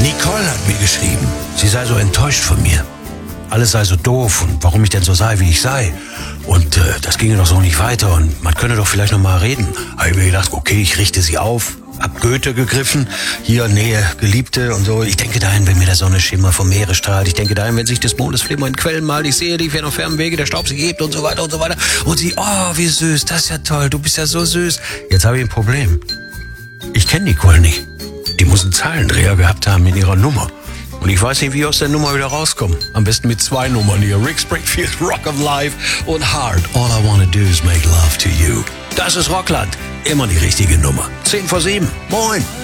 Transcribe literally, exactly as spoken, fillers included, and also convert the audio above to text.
Nicole hat mir geschrieben, sie sei so enttäuscht von mir. Alles sei so doof und warum ich denn so sei, wie ich sei. Und äh, das ginge doch so nicht weiter und man könne doch vielleicht noch mal reden. Habe ich mir gedacht, okay, ich richte sie auf. Hab Goethe gegriffen, hier Nähe, Geliebte und so. Ich denke dahin, wenn mir der Sonne Schimmer vom Meere strahlt. Ich denke dahin, wenn sich des Mondes Flimmer in Quellen malt. Ich sehe die fern auf fernen Wege, der Staub sie hebt und so weiter und so weiter. Und sie, oh, wie süß, das ist ja toll, du bist ja so süß. Jetzt habe ich ein Problem. Ich kenne Nicole nicht. Die muss einen Zahlendreher gehabt haben in ihrer Nummer. Und ich weiß nicht, wie ich aus der Nummer wieder rauskomme. Am besten mit zwei Nummern hier. Rick Springfield, Rock of Life und Hard. All I wanna do is make love to you. Das ist Rockland. Immer die richtige Nummer. Zehn vor sieben. Moin.